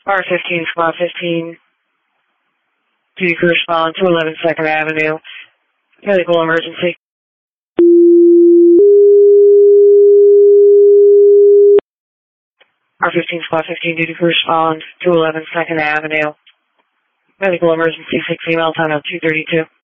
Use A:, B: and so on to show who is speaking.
A: R15, Squad 15. Duty crew respond to 11 2nd Avenue. Medical emergency. R15, Squad 15, duty crew respond to 11 2nd Avenue. Medical emergency, 6 female, time out 232.